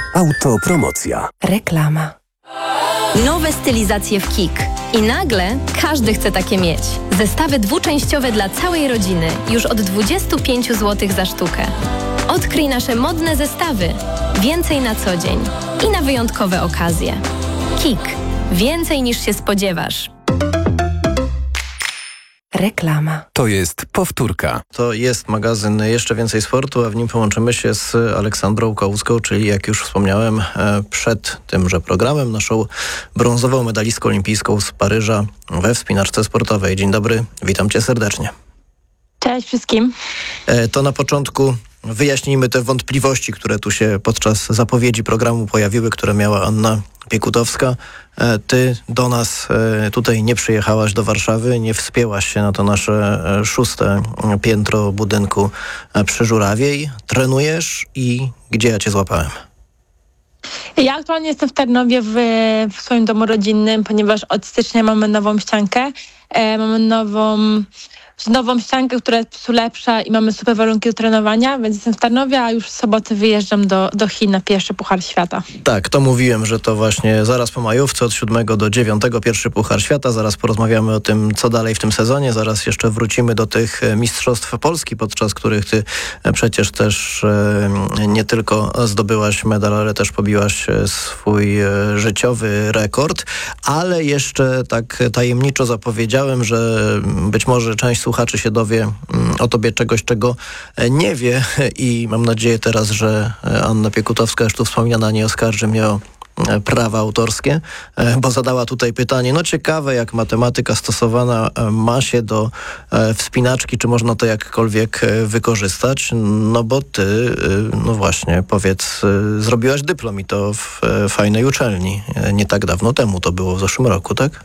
Autopromocja. Reklama. Nowe stylizacje w KiK. I nagle każdy chce takie mieć. Zestawy dwuczęściowe dla całej rodziny już od 25 zł za sztukę. Odkryj nasze modne zestawy. Więcej na co dzień i na wyjątkowe okazje. KiK. Więcej niż się spodziewasz. Reklama. To jest powtórka. To jest magazyn Jeszcze Więcej Sportu, a w nim połączymy się z Aleksandrą Kołuską, czyli jak już wspomniałem przed tymże programem, naszą brązową medalistką olimpijską z Paryża we wspinaczce sportowej. Dzień dobry, witam cię serdecznie. Cześć wszystkim. To na początku wyjaśnijmy te wątpliwości, które tu się podczas zapowiedzi programu pojawiły, które miała Anna Piekutowska. Ty do nas tutaj nie przyjechałaś do Warszawy, nie wspięłaś się na to nasze 6. piętro budynku przy Żurawiej. Trenujesz i gdzie ja cię złapałem? Ja aktualnie jestem w Tarnowie w swoim domu rodzinnym, ponieważ od stycznia mamy nową ściankę. Mamy nową ściankę, która jest lepsza i mamy super warunki do trenowania, więc jestem w Tarnowie, a już w sobotę wyjeżdżam do Chin na pierwszy Puchar Świata. Tak, to mówiłem, że to właśnie zaraz po majówce od 7 do 9 pierwszy Puchar Świata. Zaraz porozmawiamy o tym, co dalej w tym sezonie. Zaraz jeszcze wrócimy do tych Mistrzostw Polski, podczas których ty przecież też nie tylko zdobyłaś medal, ale też pobiłaś swój życiowy rekord. Ale jeszcze tak tajemniczo zapowiedziałem, że być może część słuchaczy się dowie o tobie czegoś, czego nie wie i mam nadzieję teraz, że Anna Piekutowska, już tu wspomniana, nie oskarży mnie o prawa autorskie, bo zadała tutaj pytanie, no ciekawe, jak matematyka stosowana ma się do wspinaczki, czy można to jakkolwiek wykorzystać, no bo ty, no właśnie, powiedz, zrobiłaś dyplom i to w fajnej uczelni, nie tak dawno temu, to było w zeszłym roku, tak?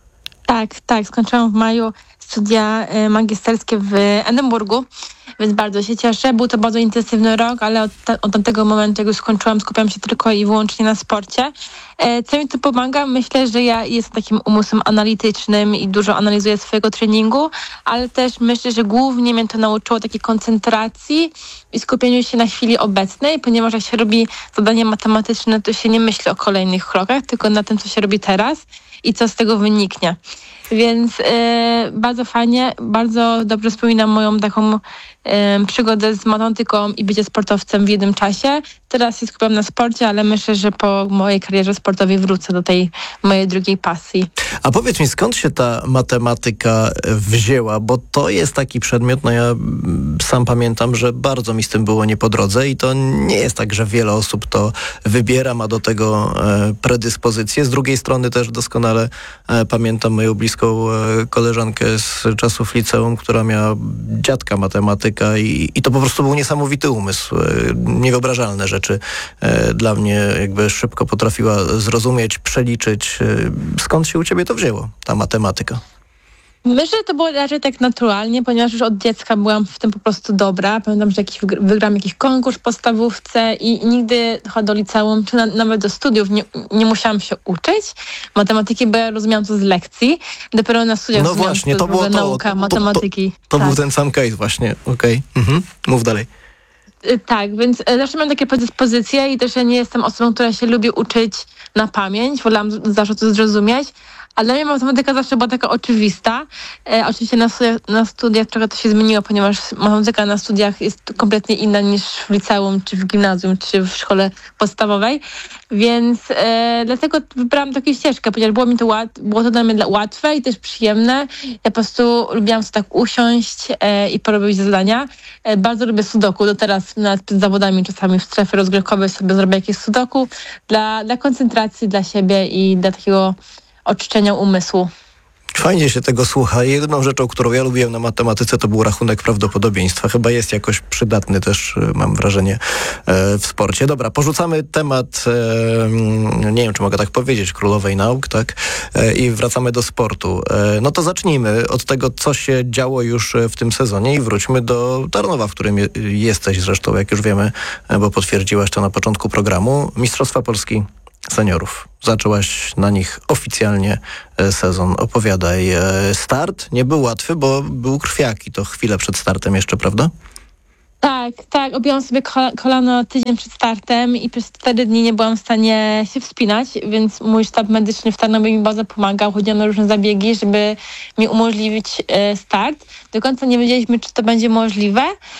Tak, skończyłam w maju studia magisterskie w Edynburgu, więc bardzo się cieszę. Był to bardzo intensywny rok, ale od tamtego momentu, jak już skończyłam, skupiam się tylko i wyłącznie na sporcie. Co mi to pomaga? Myślę, że ja jestem takim umysłem analitycznym i dużo analizuję swojego treningu, ale też myślę, że głównie mnie to nauczyło takiej koncentracji i skupieniu się na chwili obecnej, ponieważ jak się robi zadanie matematyczne, to się nie myśli o kolejnych krokach, tylko na tym, co się robi teraz i co z tego wyniknie. Więc bardzo fajnie, bardzo dobrze wspominam moją taką przygodę z matematyką i bycie sportowcem w jednym czasie. Teraz się skupiam na sporcie, ale myślę, że po mojej karierze sportowej wrócę do tej mojej drugiej pasji. A powiedz mi, skąd się ta matematyka wzięła? Bo to jest taki przedmiot, no ja sam pamiętam, że bardzo mi z tym było nie po drodze i to nie jest tak, że wiele osób to wybiera, ma do tego predyspozycje. Z drugiej strony też doskonale pamiętam moją bliską koleżankę z czasów liceum, która miała dziadka matematyka i to po prostu był niesamowity umysł. Niewyobrażalne rzeczy dla mnie jakby szybko potrafiła zrozumieć, przeliczyć. Skąd się u ciebie to wzięło, ta matematyka? Myślę, że to było raczej tak naturalnie, ponieważ już od dziecka byłam w tym po prostu dobra. Pamiętam, że wygrałam jakiś konkurs w podstawówce i nigdy do liceum, czy nawet do studiów nie musiałam się uczyć matematyki, bo ja rozumiałam to z lekcji. Dopiero na studiach no właśnie, to było nauka matematyki. To tak. Był ten sam case właśnie, okej. Mów dalej. Tak, więc zawsze miałam takie predyspozycje i też ja nie jestem osobą, która się lubi uczyć na pamięć. Wolałam zawsze to zrozumieć. Ale dla mnie matematyka zawsze była taka oczywista. Oczywiście na studiach trochę to się zmieniło, ponieważ matematyka na studiach jest kompletnie inna niż w liceum, czy w gimnazjum, czy w szkole podstawowej. Więc dlatego wybrałam taką ścieżkę, ponieważ było to dla mnie łatwe i też przyjemne. Ja po prostu lubiłam sobie tak usiąść i porobić zadania. Bardzo lubię sudoku. Do teraz nawet przed zawodami czasami w strefie rozgrywkowej sobie zrobię jakieś sudoku dla koncentracji, dla siebie i dla takiego oczyszczenia umysłu. Fajnie się tego słucha. Jedyną rzeczą, którą ja lubiłem na matematyce, to był rachunek prawdopodobieństwa. Chyba jest jakoś przydatny też, mam wrażenie, w sporcie. Dobra, porzucamy temat, nie wiem, czy mogę tak powiedzieć, królowej nauk, tak? I wracamy do sportu. No to zacznijmy od tego, co się działo już w tym sezonie i wróćmy do Tarnowa, w którym jesteś zresztą, jak już wiemy, bo potwierdziłaś to na początku programu. Mistrzostwa Polski seniorów. Zaczęłaś na nich oficjalnie sezon. Opowiadaj. Start nie był łatwy, bo był krwiak i to chwilę przed startem jeszcze, prawda? Tak. Obiłam sobie kolano tydzień przed startem i przez 4 dni nie byłam w stanie się wspinać, więc mój sztab medyczny w Tarnowie mi bardzo pomagał. Chodziłam na różne zabiegi, żeby mi umożliwić start. Do końca nie wiedzieliśmy, czy to będzie możliwe,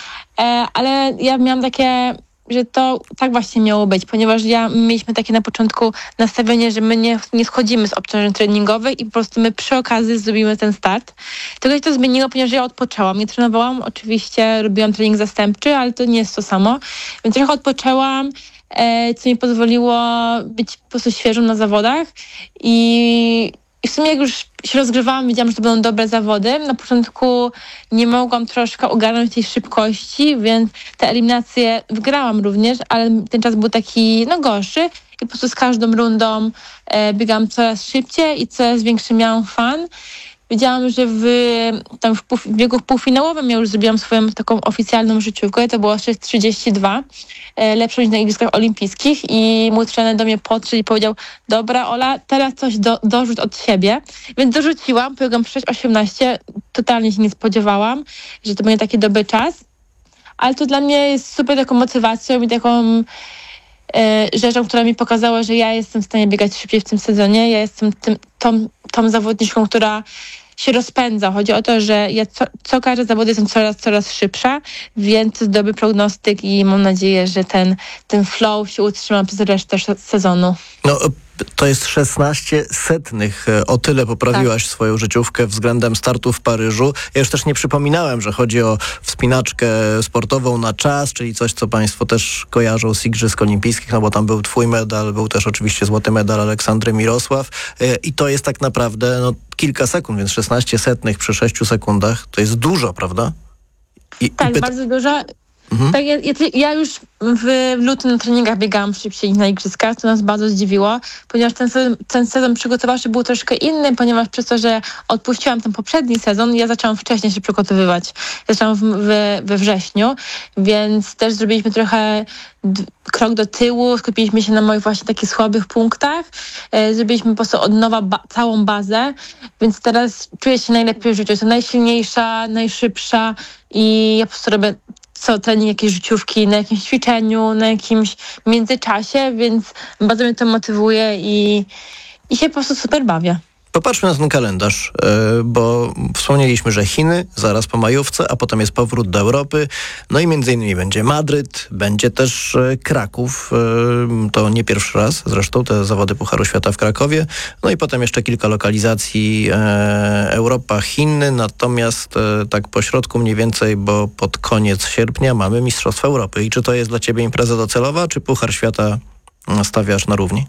ale ja miałam takie, że to tak właśnie miało być, ponieważ mieliśmy takie na początku nastawienie, że my nie schodzimy z obciążeń treningowych i po prostu my przy okazji zrobimy ten start. Tylko się to zmieniło, ponieważ ja odpoczęłam. Nie trenowałam, oczywiście robiłam trening zastępczy, ale to nie jest to samo. Więc trochę odpoczęłam, co mi pozwoliło być po prostu świeżą na zawodach i w sumie jak już się rozgrywałam, wiedziałam, że to będą dobre zawody. Na początku nie mogłam troszkę ogarnąć tej szybkości, więc te eliminacje wygrałam również, ale ten czas był taki gorszy i po prostu z każdą rundą biegałam coraz szybciej i coraz większy miałam fan. Wiedziałam, że w biegu półfinałowym ja już zrobiłam swoją taką oficjalną życiówkę, to było 6:32, lepszą niż na Igrzyskach Olimpijskich i mój trener do mnie podszedł i powiedział: dobra Ola, teraz coś dorzuć od siebie. Więc dorzuciłam, pobiegłam 6:18, totalnie się nie spodziewałam, że to będzie taki dobry czas, ale to dla mnie jest super taką motywacją i taką rzeczą, która mi pokazała, że ja jestem w stanie biegać szybciej w tym sezonie. Ja jestem tą zawodniczką, która się rozpędza. Chodzi o to, że ja co każdy zawód jestem coraz szybsza, więc to jest dobry prognostyk i mam nadzieję, że ten flow się utrzyma przez resztę sezonu. No, to jest 16 setnych. O tyle poprawiłaś swoją życiówkę względem startu w Paryżu. Ja już też nie przypominałem, że chodzi o wspinaczkę sportową na czas, czyli coś, co państwo też kojarzą z Igrzysk Olimpijskich, no bo tam był twój medal, był też oczywiście złoty medal Aleksandry Mirosław i to jest tak naprawdę kilka sekund, więc 16 setnych przy 6 sekundach to jest dużo, prawda? Bardzo dużo. Tak, ja już w lutym na treningach biegałam szybciej niż na igrzyskach, to nas bardzo zdziwiło, ponieważ ten sezon przygotowawczy był troszkę inny, ponieważ przez to, że odpuściłam ten poprzedni sezon, ja zaczęłam wcześniej się przygotowywać. Zaczęłam we wrześniu, więc też zrobiliśmy trochę krok do tyłu, skupiliśmy się na moich właśnie takich słabych punktach, zrobiliśmy po prostu od nowa całą bazę, więc teraz czuję się najlepiej w życiu. Jestem najsilniejsza, najszybsza i ja po prostu robię trening, jakieś życiówki na jakimś ćwiczeniu, na jakimś międzyczasie, więc bardzo mnie to motywuje i się po prostu super bawię. Popatrzmy na ten kalendarz, bo wspomnieliśmy, że Chiny zaraz po majówce, a potem jest powrót do Europy. No i między innymi będzie Madryt, będzie też Kraków. To nie pierwszy raz zresztą te zawody Pucharu Świata w Krakowie. No i potem jeszcze kilka lokalizacji Europa, Chiny. Natomiast tak po środku mniej więcej, bo pod koniec sierpnia mamy Mistrzostwa Europy. I czy to jest dla ciebie impreza docelowa, czy Puchar Świata stawiasz na równi?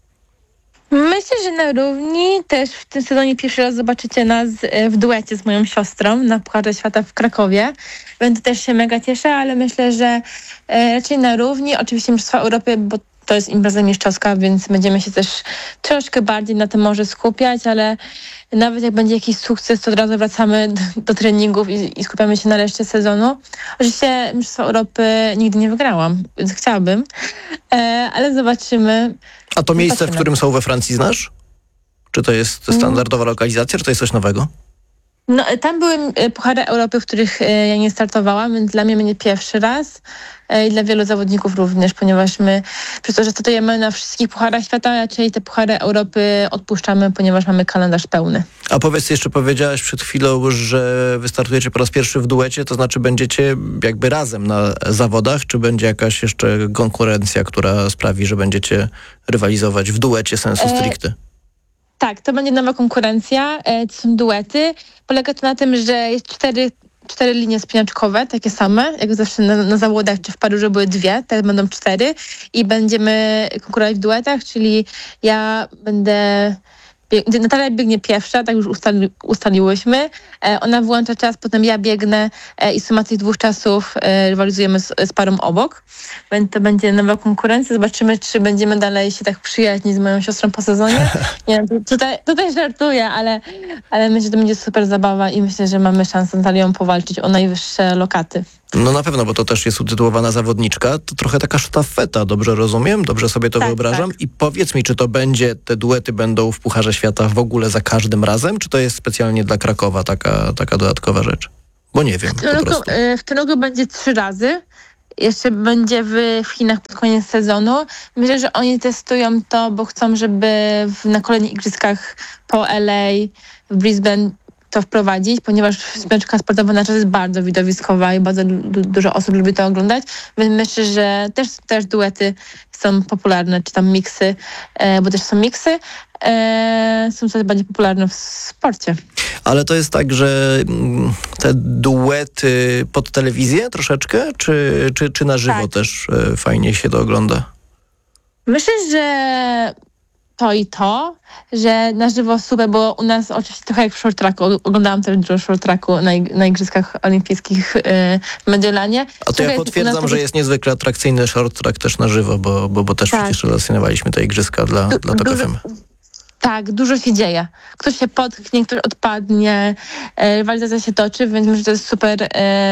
Myślę, że na równi. Też w tym sezonie pierwszy raz zobaczycie nas w duecie z moją siostrą na Pucharze Świata w Krakowie. Więc też się mega cieszę, ale myślę, że raczej na równi. Oczywiście Mistrzostwa Europy, bo to jest impreza mistrzowska, więc będziemy się też troszkę bardziej na tym może skupiać, ale nawet jak będzie jakiś sukces, to od razu wracamy do treningów i skupiamy się na reszcie sezonu. Oczywiście Mistrzostwa Europy nigdy nie wygrałam, więc chciałabym, ale zobaczymy. A to miejsce, w którym są we Francji, znasz? Czy to jest standardowa lokalizacja, czy to jest coś nowego? No, tam były Puchary Europy, w których ja nie startowałam, więc dla mnie będzie pierwszy raz i dla wielu zawodników również, ponieważ my przez to, że startujemy na wszystkich Pucharach Świata, raczej te Puchary Europy odpuszczamy, ponieważ mamy kalendarz pełny. A powiedz, jeszcze powiedziałaś przed chwilą, że wystartujecie po raz pierwszy w duecie, to znaczy będziecie jakby razem na zawodach, czy będzie jakaś jeszcze konkurencja, która sprawi, że będziecie rywalizować w duecie sensu stricte? Tak, to będzie nowa konkurencja, to są duety. Polega to na tym, że jest cztery linie spinaczkowe, takie same, jak zawsze na zawodach, czy w Paryżu były 2, teraz będą 4 i będziemy konkurować w duetach, czyli ja będę... Natalia biegnie pierwsza, tak już ustaliłyśmy. Ona włącza czas, potem ja biegnę i suma tych 2 czasów rywalizujemy z parą obok. Więc to będzie nowa konkurencja. Zobaczymy, czy będziemy dalej się tak przyjaźnić z moją siostrą po sezonie. Nie, tutaj żartuję, ale myślę, że to będzie super zabawa i myślę, że mamy szansę z Natalią powalczyć o najwyższe lokaty. No na pewno, bo to też jest utytułowana zawodniczka. To trochę taka sztafeta, dobrze rozumiem? Dobrze sobie to wyobrażam? Tak. I powiedz mi, czy to będzie, te duety będą w Pucharze Świata w ogóle za każdym razem? Czy to jest specjalnie dla Krakowa taka dodatkowa rzecz? Bo nie wiem po prostu. W tym roku będzie 3 razy. Jeszcze będzie w Chinach pod koniec sezonu. Myślę, że oni testują to, bo chcą, żeby na kolejnych igrzyskach po LA, w Brisbane to wprowadzić, ponieważ sprężynka sportowa na czas jest bardzo widowiskowa i bardzo dużo osób lubi to oglądać. Więc myślę, że też duety są popularne, czy tam miksy, bo też są miksy. Są coraz bardziej popularne w sporcie. Ale to jest tak, że te duety pod telewizję troszeczkę, czy na żywo też fajnie się to ogląda? Myślę, że to i to, że na żywo super, bo u nas oczywiście trochę jak w short tracku, oglądałam też dużo short tracku na Igrzyskach Olimpijskich w Mediolanie. A to ja potwierdzam, że jest niezwykle atrakcyjny short track też na żywo, bo też przecież relacjonowaliśmy te Igrzyska dla TOK FM. Tak, dużo się dzieje. Ktoś się potknie, ktoś odpadnie, rywalizacja się toczy, więc myślę, że to jest super.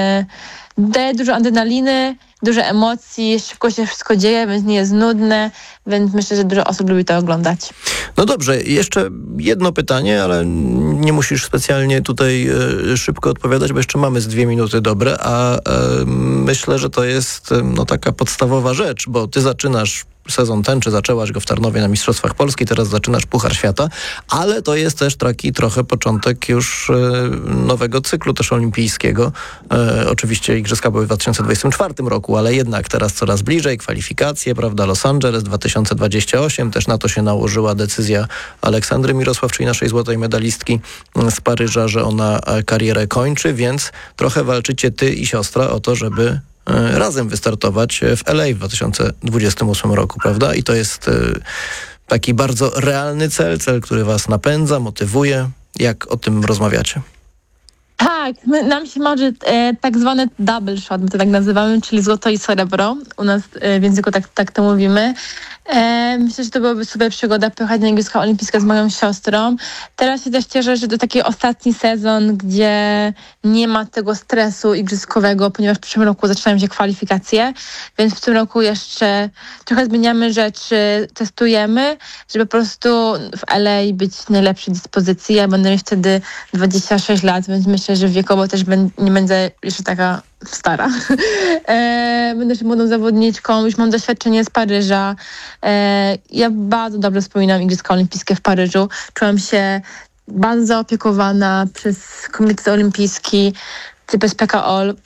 Daje dużo adrenaliny, dużo emocji, szybko się wszystko dzieje, więc nie jest nudne, więc myślę, że dużo osób lubi to oglądać. No dobrze, jeszcze jedno pytanie, ale nie musisz specjalnie tutaj szybko odpowiadać, bo jeszcze mamy z 2 minuty dobre, a myślę, że to jest taka podstawowa rzecz, bo ty zaczynasz sezon ten, czy zaczęłaś go w Tarnowie na Mistrzostwach Polski, teraz zaczynasz Puchar Świata, ale to jest też taki trochę początek już nowego cyklu też olimpijskiego. Oczywiście Igrzyska były w 2024 roku, ale jednak teraz coraz bliżej, kwalifikacje, prawda, Los Angeles 2028, też na to się nałożyła decyzja Aleksandry Mirosław, czyli naszej złotej medalistki z Paryża, że ona karierę kończy, więc trochę walczycie ty i siostra o to, żeby razem wystartować w LA w 2028 roku, prawda? I to jest taki bardzo realny cel, który was napędza, motywuje. Jak o tym rozmawiacie? Tak, nam się marzy tak zwany double shot, my to tak nazywamy, czyli złoto i srebro. U nas w języku tak to mówimy. Myślę, że to byłaby super przygoda pojechać na Igrzyska Olimpijskie z moją siostrą. Teraz się też cieszę, że to taki ostatni sezon, gdzie nie ma tego stresu igrzyskowego, ponieważ w przyszłym roku zaczynają się kwalifikacje, więc w tym roku jeszcze trochę zmieniamy rzeczy, testujemy, żeby po prostu w LA być w najlepszej dyspozycji. Ja będę mieć wtedy 26 lat, więc myślę, że wiekowo też nie będę jeszcze taka stara. Będę jeszcze młodą zawodniczką, już mam doświadczenie z Paryża. Ja bardzo dobrze wspominam Igrzyska Olimpijskie w Paryżu. Czułam się bardzo zaopiekowana przez Komitet Olimpijski, przez PKOL.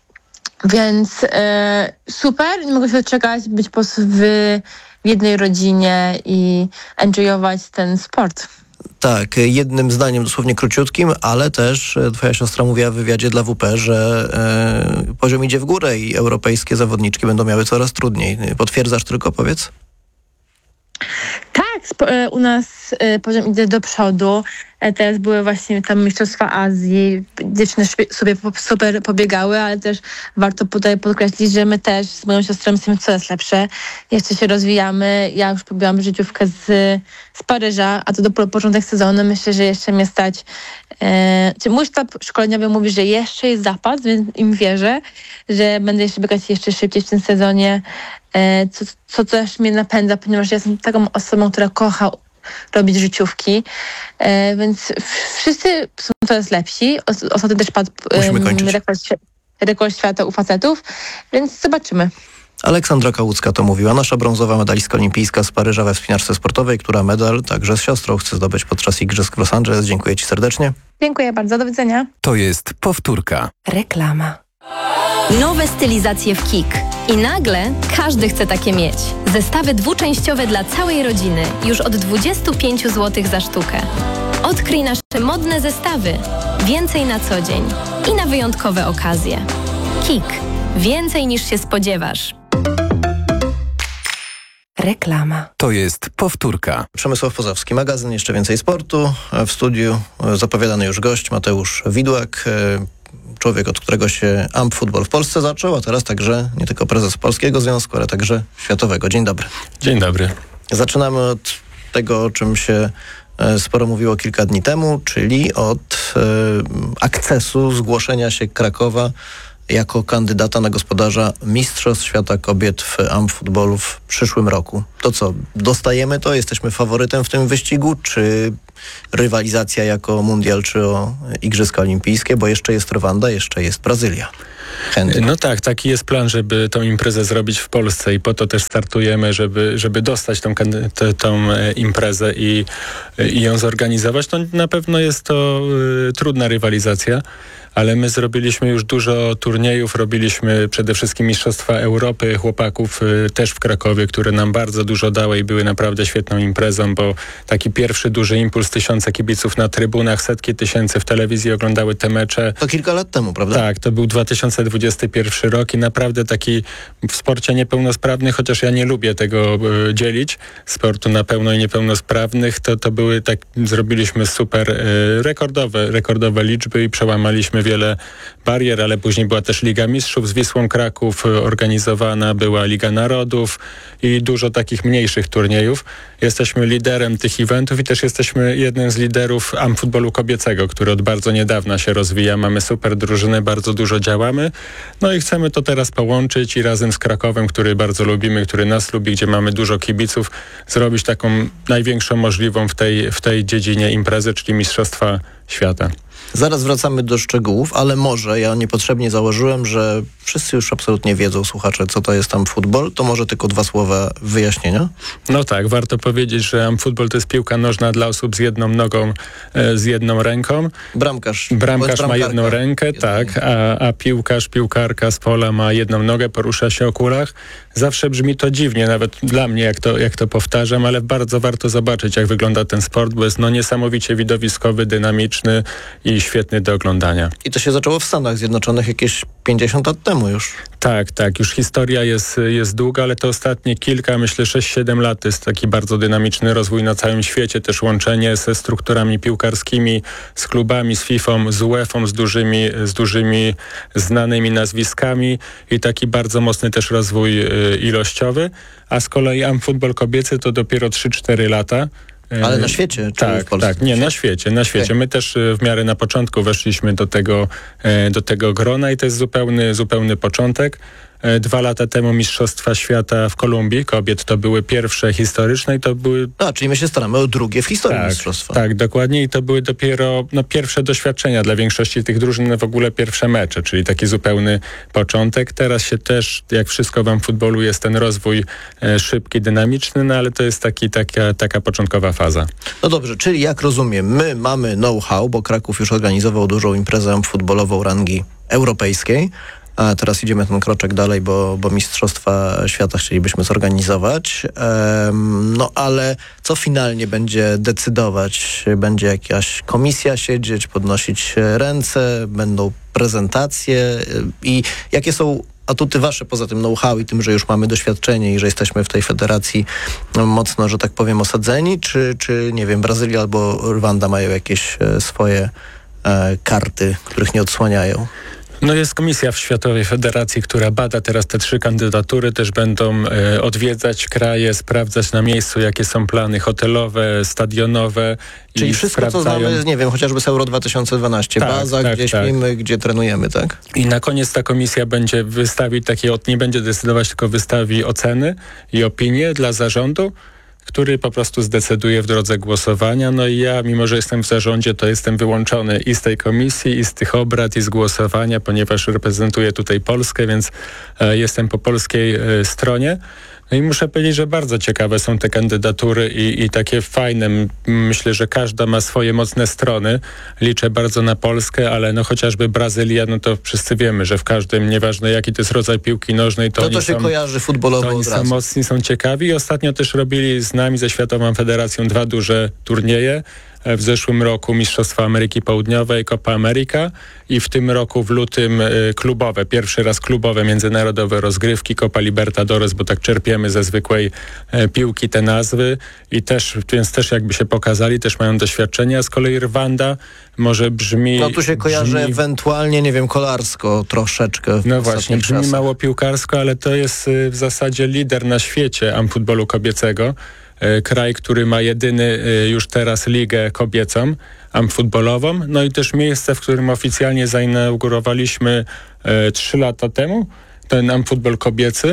Więc super, nie mogę się doczekać, być po prostu w jednej rodzinie i enjoyować ten sport. Tak, jednym zdaniem dosłownie króciutkim, ale też twoja siostra mówiła w wywiadzie dla WP, że poziom idzie w górę i europejskie zawodniczki będą miały coraz trudniej. Potwierdzasz tylko, powiedz? Tak, u nas poziom idzie do przodu. Teraz były właśnie tam Mistrzostwa Azji. Dziewczyny sobie super pobiegały, ale też warto tutaj podkreślić, że my też z moją siostrą jesteśmy coraz lepsze. Jeszcze się rozwijamy. Ja już pobiłam życiówkę z Paryża, a to dopiero początek sezonu. Myślę, że jeszcze mnie stać. Mój sztab szkoleniowy mówi, że jeszcze jest zapas, więc im wierzę, że będę jeszcze biegać jeszcze szybciej w tym sezonie, co też mnie napędza, ponieważ ja jestem taką osobą, która kocha robić życiówki, więc wszyscy są coraz lepsi. Ostatnio też padł rekord świata u facetów, więc zobaczymy. Aleksandra Kałucka to mówiła, nasza brązowa medalistka olimpijska z Paryża we wspinaczce sportowej, która medal także z siostrą chce zdobyć podczas Igrzysk w Los Angeles. Dziękuję ci serdecznie. Dziękuję bardzo, do widzenia. To jest powtórka. Reklama. Nowe stylizacje w KIK. I nagle każdy chce takie mieć. Zestawy dwuczęściowe dla całej rodziny już od 25 zł za sztukę. Odkryj nasze modne zestawy. Więcej na co dzień i na wyjątkowe okazje. KIK. Więcej niż się spodziewasz. Reklama. To jest powtórka. Przemysław Pozowski, magazyn Jeszcze Więcej Sportu. W studiu zapowiadany już gość Mateusz Widłak, człowiek, od którego się AMP-Futbol w Polsce zaczął, a teraz także nie tylko prezes Polskiego Związku, ale także światowego. Dzień dobry. Dzień dobry. Zaczynamy od tego, o czym się sporo mówiło kilka dni temu, czyli od akcesu, zgłoszenia się Krakowa jako kandydata na gospodarza Mistrzostw Świata Kobiet w AMP-Futbolu w przyszłym roku. To co, dostajemy to? Jesteśmy faworytem w tym wyścigu? Czy rywalizacja jako mundial czy o Igrzyska Olimpijskie, bo jeszcze jest Rwanda, jeszcze jest Brazylia. Chętnie. No tak, taki jest plan, żeby tą imprezę zrobić w Polsce i po to też startujemy, żeby dostać tą imprezę i ją zorganizować. No, na pewno jest to trudna rywalizacja, ale my zrobiliśmy już dużo turniejów, robiliśmy przede wszystkim Mistrzostwa Europy chłopaków też w Krakowie, które nam bardzo dużo dały i były naprawdę świetną imprezą, bo taki pierwszy duży impuls, 1000 kibiców na trybunach, setki tysięcy w telewizji oglądały te mecze. To kilka lat temu, prawda? Tak, to był 2021 rok i naprawdę taki w sporcie niepełnosprawnych, chociaż ja nie lubię tego dzielić, sportu na pełno i niepełnosprawnych, to były tak, zrobiliśmy super rekordowe liczby i przełamaliśmy wiele barier, ale później była też Liga Mistrzów z Wisłą Kraków, organizowana była Liga Narodów i dużo takich mniejszych turniejów. Jesteśmy liderem tych eventów i też jesteśmy jednym z liderów amfutbolu kobiecego, który od bardzo niedawna się rozwija. Mamy super drużynę, bardzo dużo działamy. No i chcemy to teraz połączyć i razem z Krakowem, który bardzo lubimy, który nas lubi, gdzie mamy dużo kibiców, zrobić taką największą możliwą w tej dziedzinie imprezy, czyli Mistrzostwa Świata. Zaraz wracamy do szczegółów, ale może ja niepotrzebnie założyłem, że wszyscy już absolutnie wiedzą, słuchacze, co to jest amfutbol. To może tylko 2 słowa wyjaśnienia? No tak, warto powiedzieć, że amfutbol to jest piłka nożna dla osób z jedną nogą, z jedną ręką. Bramkarz ma jedną rękę, tak, a piłkarka z pola ma jedną nogę, porusza się o kulach. Zawsze brzmi to dziwnie, nawet dla mnie, jak to powtarzam, ale bardzo warto zobaczyć, jak wygląda ten sport, bo jest niesamowicie widowiskowy, dynamiczny i świetny do oglądania. I to się zaczęło w Stanach Zjednoczonych jakieś 50 lat temu już. Tak, już historia jest długa, ale to ostatnie myślę 6-7 lat to jest taki bardzo dynamiczny rozwój na całym świecie, też łączenie ze strukturami piłkarskimi, z klubami, z FIFA, z UEFA, z dużymi znanymi nazwiskami i taki bardzo mocny też rozwój ilościowy, a z kolei amfutbol kobiecy to dopiero 3-4 lata. Ale na świecie? Czy w Polsce? Tak, nie, na świecie. Okay. My też w miarę na początku weszliśmy do tego grona i to jest zupełny początek. 2 lata temu Mistrzostwa Świata w Kolumbii kobiet to były pierwsze historyczne i to były... czyli my się staramy o drugie w historii mistrzostwa. Tak, dokładnie i to były dopiero pierwsze doświadczenia dla większości tych drużyn, w ogóle pierwsze mecze, czyli taki zupełny początek. Teraz się też, jak wszystko w amfutbolu, jest ten rozwój szybki, dynamiczny, ale to jest taka początkowa faza. No dobrze, czyli jak rozumiem, my mamy know-how, bo Kraków już organizował dużą imprezę amfutbolową rangi europejskiej. A teraz idziemy ten kroczek dalej, bo Mistrzostwa Świata chcielibyśmy zorganizować. No ale co finalnie będzie decydować? Będzie jakaś komisja siedzieć, podnosić ręce, będą prezentacje i jakie są atuty wasze poza tym know-how i tym, że już mamy doświadczenie i że jesteśmy w tej federacji mocno, że tak powiem, osadzeni? Czy nie wiem, Brazylia albo Rwanda mają jakieś swoje karty, których nie odsłaniają? No jest komisja w Światowej Federacji, która bada teraz te 3 kandydatury. Też będą odwiedzać kraje, sprawdzać na miejscu, jakie są plany hotelowe, stadionowe. Czyli wszystko, co znamy, nie wiem, chociażby z Euro 2012. Baza, gdzie śpimy, gdzie trenujemy, tak? I na koniec ta komisja będzie wystawić nie będzie decydować, tylko wystawi oceny i opinie dla zarządu, który po prostu zdecyduje w drodze głosowania. No i ja, mimo że jestem w zarządzie, to jestem wyłączony i z tej komisji, i z tych obrad, i z głosowania, ponieważ reprezentuję tutaj Polskę, więc jestem po polskiej stronie. No i muszę powiedzieć, że bardzo ciekawe są te kandydatury i takie fajne. Myślę, że każda ma swoje mocne strony. Liczę bardzo na Polskę, ale chociażby Brazylia, to wszyscy wiemy, że w każdym, nieważne jaki to jest rodzaj piłki nożnej, to się kojarzy futbolowo. Oni są mocni, są ciekawi i ostatnio też robili z nami, ze Światową Federacją 2 duże turnieje. W zeszłym roku Mistrzostwa Ameryki Południowej, Copa America i w tym roku w lutym klubowe, pierwszy raz klubowe międzynarodowe rozgrywki Copa Libertadores, bo tak czerpiemy ze zwykłej piłki te nazwy więc też jakby się pokazali, też mają doświadczenie, a z kolei Rwanda może brzmi... tu się kojarzy ewentualnie, nie wiem, kolarsko troszeczkę. No właśnie, brzmi mało piłkarsko, ale to jest w zasadzie lider na świecie amfutbolu kobiecego. Kraj, który ma jedyny już teraz ligę kobiecą, amfutbolową, no i też miejsce, w którym oficjalnie zainaugurowaliśmy 3 lata temu ten amfutbol kobiecy.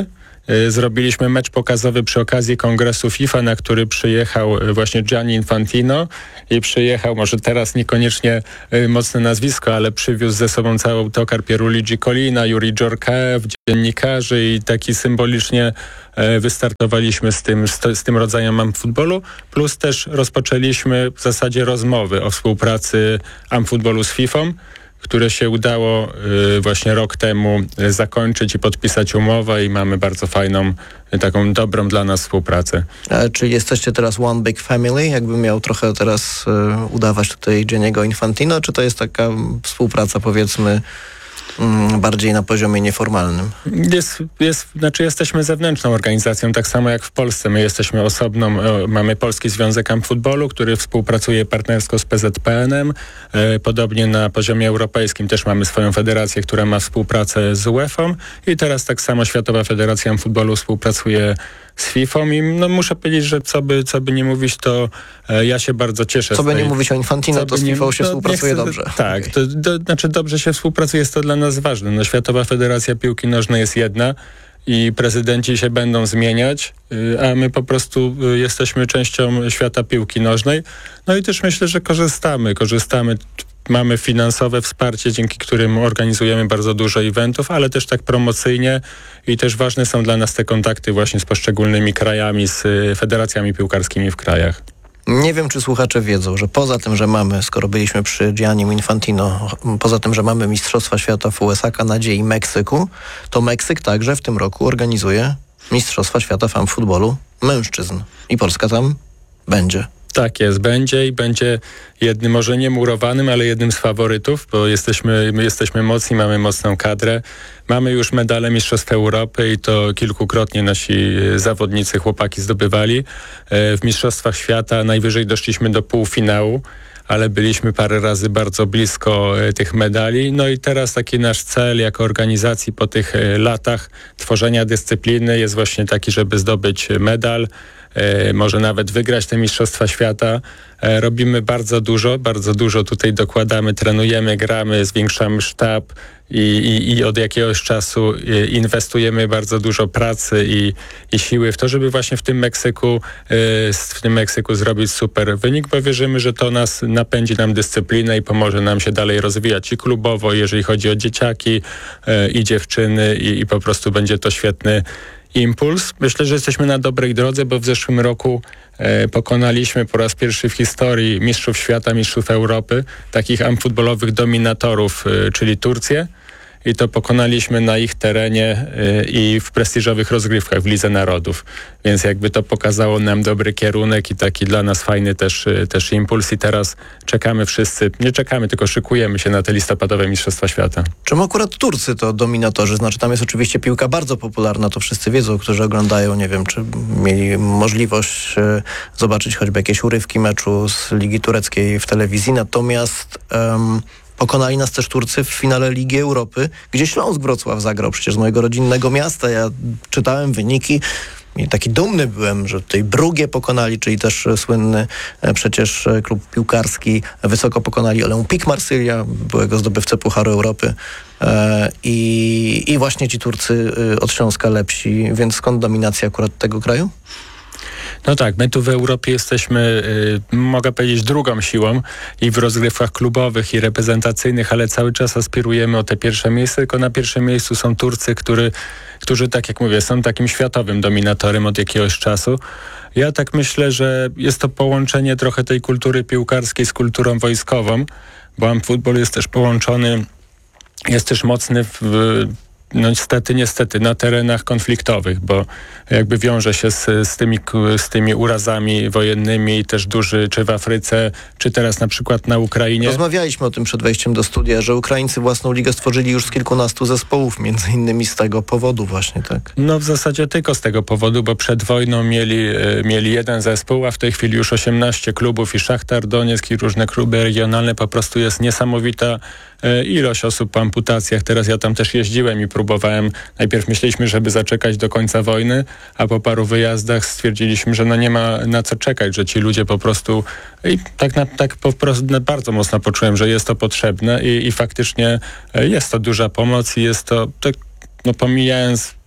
zrobiliśmy mecz pokazowy przy okazji kongresu FIFA, na który przyjechał właśnie Gianni Infantino i przyjechał, może teraz niekoniecznie mocne nazwisko, ale przywiózł ze sobą cały autokar Pierluigi Collina, Juri Dżorkaeff, dziennikarzy i taki symbolicznie wystartowaliśmy z tym rodzajem amfutbolu, plus też rozpoczęliśmy w zasadzie rozmowy o współpracy amfutbolu z FIFA, które się udało właśnie rok temu zakończyć i podpisać umowę i mamy bardzo fajną, taką dobrą dla nas współpracę. Czy jesteście teraz one big family? Jakbym miał trochę teraz udawać tutaj Gianniego Infantino, czy to jest taka współpraca, powiedzmy, bardziej na poziomie nieformalnym? Jesteśmy zewnętrzną organizacją, tak samo jak w Polsce. My jesteśmy osobną, mamy Polski Związek Amfutbolu, który współpracuje partnersko z PZPN-em. Podobnie na poziomie europejskim też mamy swoją federację, która ma współpracę z UEFA i teraz tak samo Światowa Federacja Amfutbolu współpracuje z FIFA i muszę powiedzieć, że co by nie mówić, to ja się bardzo cieszę. Co by nie mówić o Infantino, to z FIFA się współpracuje dobrze. Tak, znaczy dobrze się współpracuje, jest to dla nas ważne. Światowa Federacja Piłki Nożnej jest jedna i prezydenci się będą zmieniać, a my po prostu jesteśmy częścią świata piłki nożnej. No i też myślę, że korzystamy. Mamy finansowe wsparcie, dzięki którym organizujemy bardzo dużo eventów, ale też tak promocyjnie i też ważne są dla nas te kontakty właśnie z poszczególnymi krajami, z federacjami piłkarskimi w krajach. Nie wiem, czy słuchacze wiedzą, że poza tym, że mamy, skoro byliśmy przy Giannim Infantino, poza tym, że mamy Mistrzostwa Świata w USA, Kanadzie i Meksyku, to Meksyk także w tym roku organizuje Mistrzostwa Świata w amfutbolu mężczyzn. I Polska tam będzie. Tak jest, będzie i będzie jednym, może nie murowanym, ale jednym z faworytów, bo my jesteśmy mocni, mamy mocną kadrę. Mamy już medale Mistrzostw Europy i to kilkukrotnie nasi zawodnicy, chłopaki zdobywali. W Mistrzostwach Świata najwyżej doszliśmy do półfinału, ale byliśmy parę razy bardzo blisko tych medali. No i teraz taki nasz cel jako organizacji po tych latach tworzenia dyscypliny jest właśnie taki, żeby zdobyć medal, może nawet wygrać te Mistrzostwa Świata. Robimy bardzo dużo tutaj dokładamy, trenujemy, gramy, zwiększamy sztab i od jakiegoś czasu inwestujemy bardzo dużo pracy i siły w to, żeby właśnie w tym Meksyku zrobić super wynik, bo wierzymy, że to napędzi nam dyscyplinę i pomoże nam się dalej rozwijać i klubowo, jeżeli chodzi o dzieciaki i dziewczyny i po prostu będzie to świetny impuls. Myślę, że jesteśmy na dobrej drodze, bo w zeszłym roku pokonaliśmy po raz pierwszy w historii mistrzów świata, mistrzów Europy, takich amfutbolowych dominatorów, czyli Turcję. I to pokonaliśmy na ich terenie i w prestiżowych rozgrywkach w Lidze Narodów. Więc jakby to pokazało nam dobry kierunek i taki dla nas fajny też impuls. I teraz czekamy wszyscy, nie czekamy, tylko szykujemy się na te listopadowe Mistrzostwa Świata. Czemu akurat Turcy to dominatorzy? Znaczy tam jest oczywiście piłka bardzo popularna, to wszyscy wiedzą, którzy oglądają, nie wiem, czy mieli możliwość zobaczyć choćby jakieś urywki meczu z Ligi Tureckiej w telewizji. Natomiast pokonali nas też Turcy w finale Ligi Europy, gdzie Śląsk Wrocław zagrał przecież z mojego rodzinnego miasta. Ja czytałem wyniki i taki dumny byłem, że tutaj Brugię pokonali, czyli też słynny przecież klub piłkarski. Wysoko pokonali Olympique Marsylia, byłego zdobywcę Pucharu Europy. I właśnie ci Turcy od Śląska lepsi, więc skąd dominacja akurat tego kraju? No tak, my tu w Europie jesteśmy, mogę powiedzieć, drugą siłą i w rozgrywkach klubowych i reprezentacyjnych, ale cały czas aspirujemy o te pierwsze miejsce, tylko na pierwszym miejscu są Turcy, którzy, tak jak mówię, są takim światowym dominatorem od jakiegoś czasu. Ja tak myślę, że jest to połączenie trochę tej kultury piłkarskiej z kulturą wojskową, bo amfutbol jest też połączony, jest też mocny no niestety na terenach konfliktowych, bo jakby wiąże się z tymi urazami wojennymi też duży, czy w Afryce, czy teraz na przykład na Ukrainie. Rozmawialiśmy o tym przed wejściem do studia, że Ukraińcy własną ligę stworzyli już z kilkunastu zespołów, między innymi z tego powodu właśnie, tak? No w zasadzie tylko z tego powodu, bo przed wojną mieli jeden zespół, a w tej chwili już 18 klubów i Szachtar Donieck i różne kluby regionalne, po prostu jest niesamowita ilość osób po amputacjach. Teraz ja tam też jeździłem i próbowałem. Najpierw myśleliśmy, żeby zaczekać do końca wojny, a po paru wyjazdach stwierdziliśmy, że no nie ma na co czekać, że ci ludzie po prostu i tak po prostu bardzo mocno poczułem, że jest to potrzebne i faktycznie jest to duża pomoc i jest to, tak, no pomijając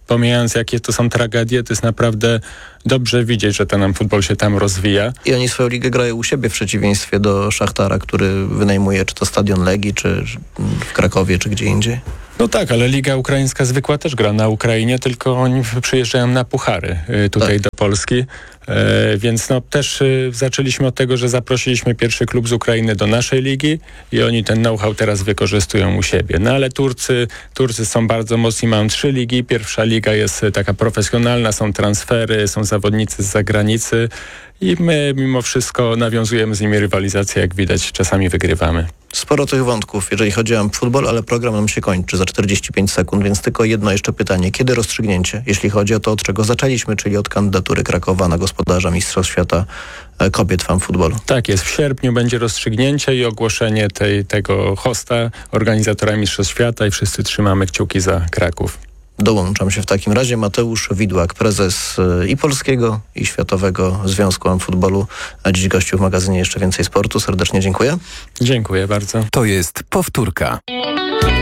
pomijając jakie to są tragedie, to jest naprawdę dobrze widzieć, że ten nam futbol się tam rozwija. I oni swoją ligę grają u siebie w przeciwieństwie do Szachtara, który wynajmuje czy to stadion Legii, czy w Krakowie, czy gdzie indziej. No tak, ale Liga Ukraińska zwykła też gra na Ukrainie, tylko oni przyjeżdżają na puchary tutaj do Polski. Więc no też zaczęliśmy od tego, że zaprosiliśmy pierwszy klub z Ukrainy do naszej ligi i oni ten know-how teraz wykorzystują u siebie. No ale Turcy są bardzo mocni, mają 3 ligi. Pierwsza liga jest taka profesjonalna, są transfery, są zawodnicy z zagranicy i my mimo wszystko nawiązujemy z nimi rywalizację, jak widać, czasami wygrywamy. Sporo tych wątków, jeżeli chodzi o futbol, ale program nam się kończy za 45 sekund, więc tylko jedno jeszcze pytanie. Kiedy rozstrzygnięcie, jeśli chodzi o to, od czego zaczęliśmy, czyli od kandydatury Krakowa na gospodarza Mistrzostw Świata kobiet w futbolu? Tak jest, w sierpniu będzie rozstrzygnięcie i ogłoszenie tego hosta, organizatora Mistrzostw Świata i wszyscy trzymamy kciuki za Kraków. Dołączam się w takim razie. Mateusz Widłak, prezes i Polskiego, i Światowego Związku Futbolu, a dziś gościu w magazynie Jeszcze Więcej Sportu. Serdecznie dziękuję. Dziękuję bardzo. To jest powtórka.